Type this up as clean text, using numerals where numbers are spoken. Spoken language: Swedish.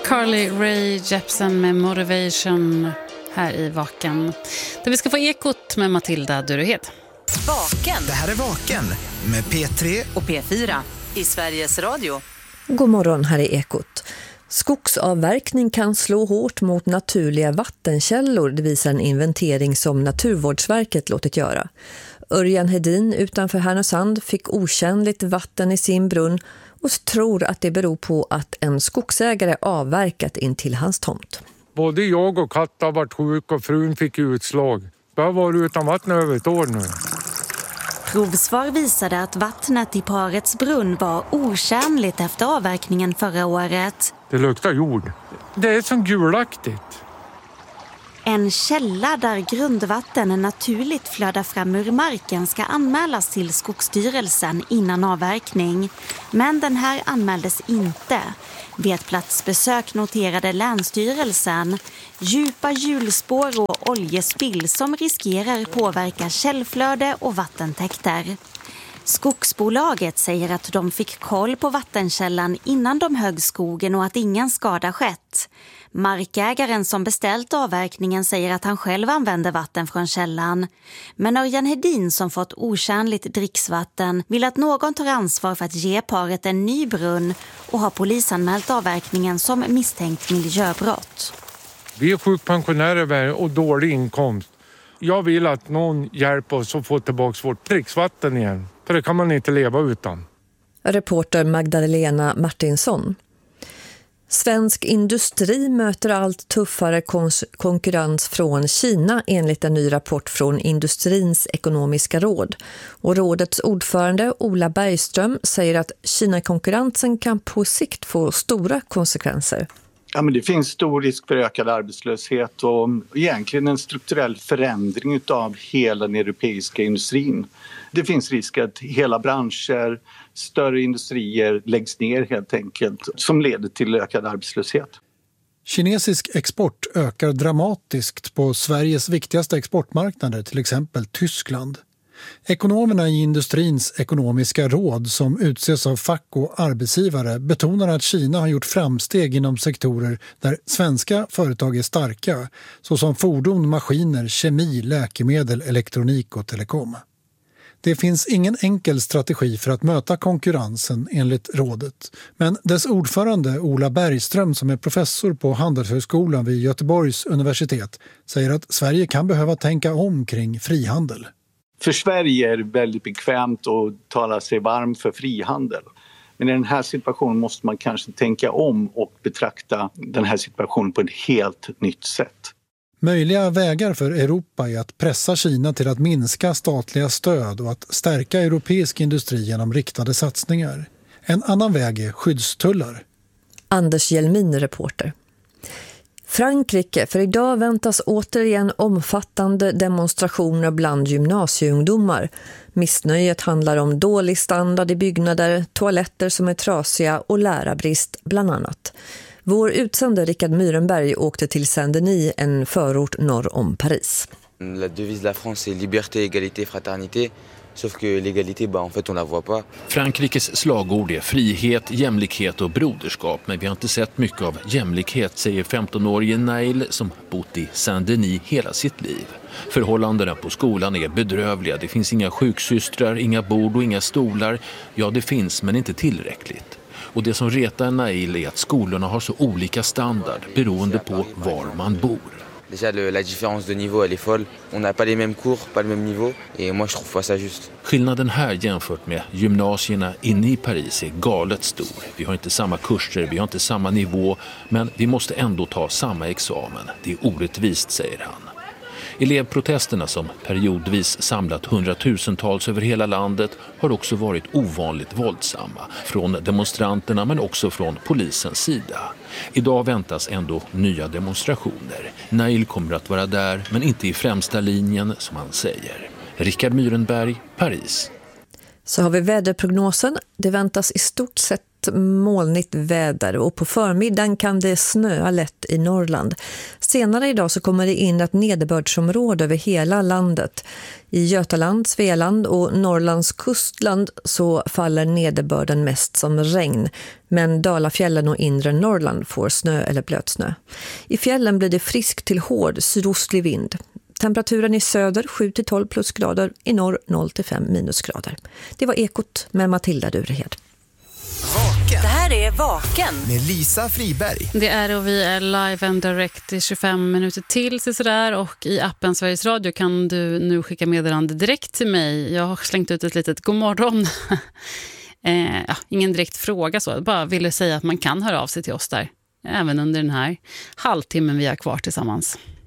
Carly Rae Jepsen med Motivation här i Vaken. Där vi ska få ekot med Matilda Duruhed. Vaken. Det här är Vaken med P3 och P4 i Sveriges Radio. God morgon, här är ekot. Skogsavverkning kan slå hårt mot naturliga vattenkällor, det visar en inventering som Naturvårdsverket låtit göra. Örjan Hedin utanför Härnösand fick otjänligt vatten i sin brunn och tror att det beror på att en skogsägare avverkat in till hans tomt. Både jag och Katta var sjuk och frun fick utslag. Jag har varit utan vatten över ett år nu. Provsvar visade att vattnet i parets brunn var otjänligt efter avverkningen förra året. Det luktar jord. Det är som gulaktigt. En källa där grundvatten naturligt flödar fram ur marken ska anmälas till Skogsstyrelsen innan avverkning. Men den här anmäldes inte. Vid ett platsbesök noterade Länsstyrelsen djupa hjulspår och oljespill som riskerar påverka källflöde och vattentäkter. Skogsbolaget säger att de fick koll på vattenkällan innan de högg skogen och att ingen skada skett. Markägaren som beställt avverkningen säger att han själv använder vatten från källan. Men Örjan Hedin som fått otjänligt dricksvatten vill att någon tar ansvar för att ge paret en ny brunn och har polisanmält avverkningen som misstänkt miljöbrott. Vi är sjukpensionärer och dålig inkomst. Jag vill att någon hjälper oss att få tillbaka vårt dricksvatten igen. För det kan man inte leva utan. Reporter Magdalena Martinsson. Svensk industri möter allt tuffare konkurrens från Kina enligt en ny rapport från Industrins ekonomiska råd. Och rådets ordförande Ola Bergström säger att Kina-konkurrensen kan på sikt få stora konsekvenser. Ja, men det finns stor risk för ökad arbetslöshet och egentligen en strukturell förändring av hela den europeiska industrin. Det finns risk att hela branscher, större industrier läggs ner helt enkelt som leder till ökad arbetslöshet. Kinesisk export ökar dramatiskt på Sveriges viktigaste exportmarknader, till exempel Tyskland. Ekonomerna i Industrins ekonomiska råd som utses av fack och arbetsgivare betonar att Kina har gjort framsteg inom sektorer där svenska företag är starka, såsom fordon, maskiner, kemi, läkemedel, elektronik och telekom. Det finns ingen enkel strategi för att möta konkurrensen enligt rådet, men dess ordförande Ola Bergström som är professor på Handelshögskolan vid Göteborgs universitet säger att Sverige kan behöva tänka om kring frihandel. För Sverige är det väldigt bekvämt att tala sig varm för frihandel. Men i den här situationen måste man kanske tänka om och betrakta den här situationen på ett helt nytt sätt. Möjliga vägar för Europa är att pressa Kina till att minska statliga stöd och att stärka europeisk industri genom riktade satsningar. En annan väg är skyddstullar. Anders Hjelmin, reporter. Frankrike, för idag väntas återigen omfattande demonstrationer bland gymnasieungdomar. Missnöjet handlar om dålig standard i byggnader, toaletter som är trasiga och lärarbrist bland annat. Vår utsände Rickard Myrenberg åkte till Saint-Denis, en förort norr om Paris. La devise de la France est liberté, égalité, fraternité. Sauf que l'égalité, en fait, on la voit pas. Frankrikes slagord är frihet, jämlikhet och broderskap. Men vi har inte sett mycket av jämlikhet, säger 15-årige Nail som bott i Saint-Denis hela sitt liv. Förhållandena på skolan är bedrövliga. Det finns inga sjuksystrar, inga bord och inga stolar. Ja, det finns, men inte tillräckligt. Och det som retar Nail är att skolorna har så olika standard beroende på var man bor. Déjà, la différence de niveau, elle est folle. On n'a pas les mêmes cours, pas le même niveau. Et moi, je trouve pas ça juste. Skillnaden här jämfört med gymnasierna inne i Paris är galet stor. Vi har inte samma kurser, vi har inte samma nivå. Men vi måste ändå ta samma examen. Det är orättvist, säger han. Elevprotesterna som periodvis samlat hundratusentals över hela landet har också varit ovanligt våldsamma. Från demonstranterna men också från polisens sida. Idag väntas ändå nya demonstrationer. Nail kommer att vara där men inte i främsta linjen som han säger. Rickard Myrenberg, Paris. Så har vi väderprognosen. Det väntas i stort sett molnigt väder och på förmiddagen kan det snöa lätt i Norrland. Senare idag så kommer det in ett nederbördsområde över hela landet. I Götaland, Svealand och Norrlands kustland så faller nederbörden mest som regn. Men Dalafjällen och inre Norrland får snö eller blötsnö. I fjällen blir det frisk till hård sydostlig vind. Temperaturen i söder 7-12 plusgrader, i norr 0-5 minusgrader. Det var Ekot med Matilda Durehed. Det här är Vaken med Lisa Friberg. Det är och vi är live and direct i 25 minuter till sådär, och i appen Sveriges Radio kan du nu skicka meddelande direkt till mig. Jag har slängt ut ett litet godmorgon. Ingen direkt fråga så, bara ville säga att man kan höra av sig till oss där även under den här halvtimmen vi har kvar tillsammans.